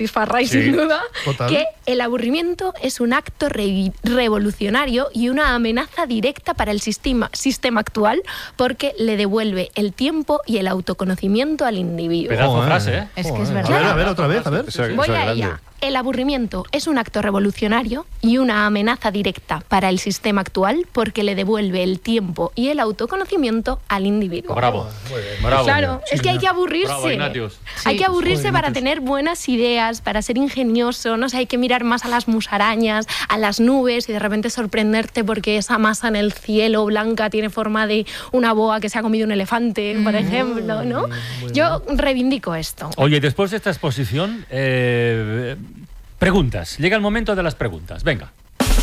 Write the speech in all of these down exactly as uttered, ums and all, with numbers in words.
Farray, sí, sin duda, total. Que el aburrimiento es un acto re revolucionario y una amenaza directa para el sistema, sistema actual porque le devuelve el tiempo y el autoconocimiento al individuo. Pedazo de frase, ¿eh? Es que es verdad. A ver, a ver, otra vez, a ver. Voy Voy a ella. El aburrimiento es un acto revolucionario y una amenaza directa para el sistema actual porque le devuelve el tiempo y el autoconocimiento al individuo. Bravo. Muy bien. Bravo. Claro, sí, es que hay que aburrirse. Bravo, hay que aburrirse Joder, para tener buenas ideas, para ser ingenioso, no sé, hay que mirar más a las musarañas, a las nubes y de repente sorprenderte porque esa masa en el cielo blanca tiene forma de una boa que se ha comido un elefante, por ejemplo, ¿no? Yo reivindico esto. Oye, después de esta exposición, eh, preguntas. Llega el momento de las preguntas. Venga.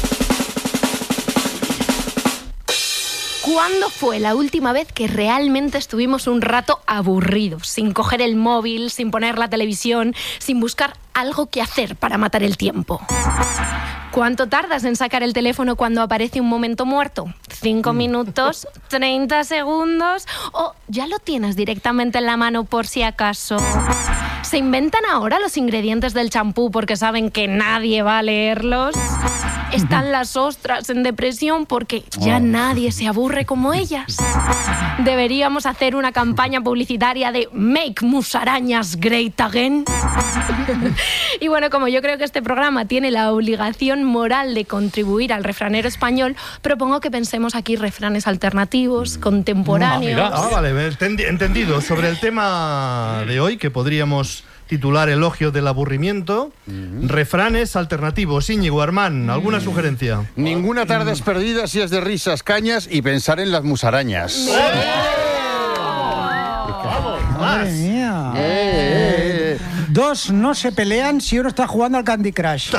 ¿Cuándo fue la última vez que realmente estuvimos un rato aburridos, sin coger el móvil, sin poner la televisión, sin buscar algo que hacer para matar el tiempo? ¿Cuánto tardas en sacar el teléfono cuando aparece un momento muerto? ¿Cinco minutos? ¿treinta segundos? ¿O ya lo tienes directamente en la mano por si acaso? ¿Se inventan ahora los ingredientes del champú porque saben que nadie va a leerlos? ¿Están las ostras en depresión porque ya nadie se aburre como ellas? ¿Deberíamos hacer una campaña publicitaria de Make Musarañas Great Again? Y bueno, como yo creo que este programa tiene la obligación moral de contribuir al refranero español, propongo que pensemos aquí refranes alternativos, contemporáneos. Ah, ah vale, entendido. Sobre el tema de hoy, que podríamos titular Elogio del aburrimiento, uh-huh. refranes alternativos. Íñigo, Armán, ¿alguna uh-huh. sugerencia? Ninguna tarde es perdida si es de risas, cañas y pensar en las musarañas. ¡Oh! ¡Vamos! ¡Madre mía! Eh, eh, eh. Dos no se pelean si uno está jugando al Candy Crush.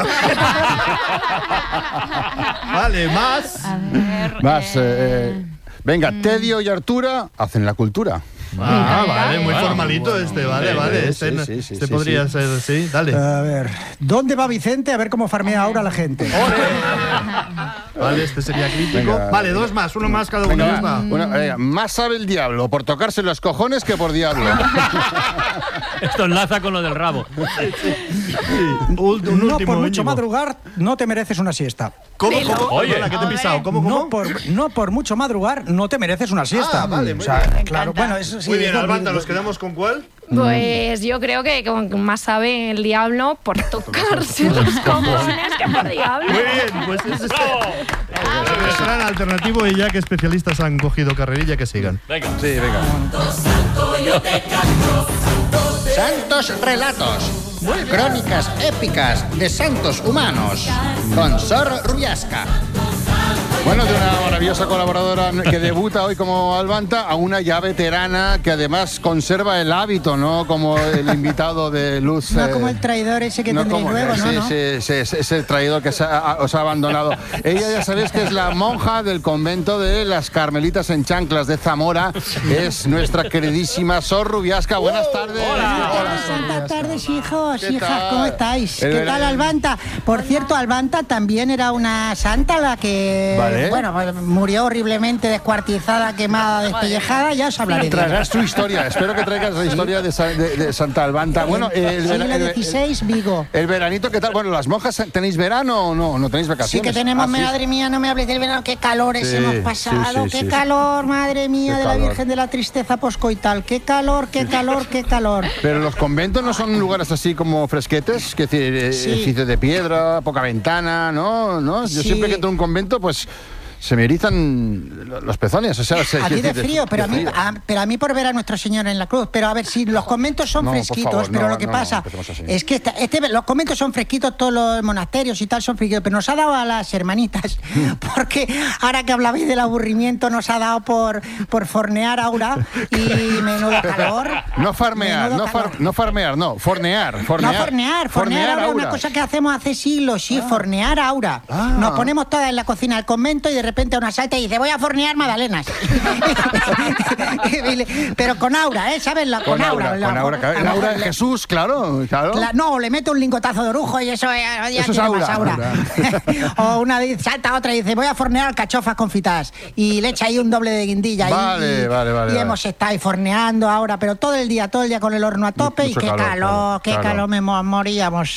Vale, más. A ver, más. Eh, eh, venga, mm. Tedio y Artura hacen la cultura. Ah, vale, muy formalito este, vale, vale. Este, sí, sí, sí, este sí, podría sí. ser, sí, dale. A ver, ¿dónde va Vicente? A ver cómo farmea ahora la gente. ¡Ole! Vale, este sería crítico. Venga, vale, dos más, uno más cada uno. Venga, más, una, venga, más sabe el diablo por tocarse los cojones que por diablo. Esto enlaza con lo del rabo. Sí, sí. Sí. Un, un no último, por mucho Íñigo. madrugar, no te mereces una siesta. ¿Cómo, cómo? Oye, Perdona, ¿qué te he pisado? ¿Cómo, cómo? No por, no por mucho madrugar, no te mereces una siesta. Ah, vale, muy o sea, bien. claro, bueno, eso sí. Muy bien, Albanta, ¿nos quedamos con cuál? Pues yo creo que más sabe el diablo por tocarse los cojones que por diablo. Muy bien, pues ese es el refrán alternativo y ya que especialistas han cogido carrerilla, que sigan. Venga. Sí, venga. Santos relatos. Crónicas épicas de santos humanos. Con Sor Rubiasca. Bueno, de una maravillosa colaboradora que debuta hoy como Albanta a una ya veterana que además conserva el hábito, ¿no? Como el invitado de Luz. No eh, como el traidor ese que no tendréis como, luego, sí, ¿no? Sí, sí, sí, ese traidor que se ha, os ha abandonado. Ella ya sabéis que es la monja del convento de las Carmelitas en Chanclas de Zamora. Es nuestra queridísima Sor Rubiasca. Buenas tardes. Hola, Hola Buenas tardes, hijos, hijas, tal? ¿cómo estáis? El ¿Qué verano. tal, Albanta? Por cierto, Albanta también era una santa la que, Vale. bueno, murió horriblemente descuartizada, quemada, despellejada, ya os hablaré de ella. Traerás tu historia. Espero que traigas la historia de, Sa- de, de Santa Albanta. Bueno, el, Siglo el, el, dieciséis, Vigo. el veranito, ¿qué tal? Bueno, ¿las monjas tenéis verano o no? ¿No tenéis Sí vacaciones? que tenemos, ¿Ah, sí? madre mía, no me hables del verano, qué calores Sí, hemos pasado, sí, sí, qué sí. calor, madre mía, Qué de la calor. Virgen de la Tristeza Poscoital, qué calor, qué calor, qué calor. Pero los conventos no son lugares así como fresquetes, que decir, eh, Sí. edificios de piedra, poca ventana, ¿no? ¿No? Yo Sí. siempre que entro a un convento, pues se me erizan los pezones. O sea, se, A ti de decir, frío, pero a, mí, frío. a, pero a mí por ver a Nuestro Señor en la cruz. Pero a ver, si los conventos son No, por fresquitos, favor, pero no, lo que no, pasa no, empecemos así. es que esta- este, los conventos son fresquitos, todos los monasterios y tal son fresquitos, pero nos ha dado a las hermanitas, porque ahora que hablabais del aburrimiento, nos ha dado por, por fornear Aura y menudo calor. No farmear, menudo no, far- calor. no farmear, no, fornear, fornear. No, fornear, fornear, Aura, Aura. una cosa que hacemos hace siglos, sí, fornear Aura. Ah. Nos ponemos todas en la cocina del convento y de repente una salta y dice, voy a fornear magdalenas. Pero con aura, ¿eh? ¿Sabes? La, con, con aura, aura. Con la, aura, claro. El aura de Jesús, claro. claro. La, no, le mete un lingotazo de orujo y eso ya, ya eso tiene es aura, más aura. aura. O una dice, salta otra y dice, voy a fornear alcachofas confitadas. Y le echa ahí un doble de guindilla. Vale, y, vale, vale. Y vale. hemos estado ahí forneando ahora, pero todo el día, todo el día con el horno a tope. Mucho y qué calor, calor, claro, qué claro. calor, me mo- moríamos.